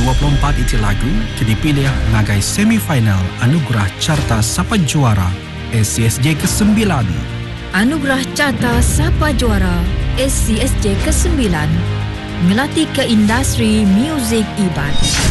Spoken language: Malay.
2024 iti lagu kini pilih ngagai semifinal Anugerah Carta Sapa Juara SCSJ ke-9. Anugerah Carta Sapa Juara SCSJ ke-9 ngelatih ke industri muzik Iban.